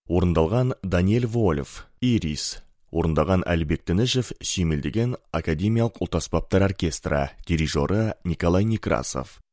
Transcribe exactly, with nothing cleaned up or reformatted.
Орындалған Даниэль Вольф, Ирис. Орындаған Әлібек Тінішев, сүйемелдеген Академиялық ұлт аспаптар оркестрі, дирижері Николай Некрасов.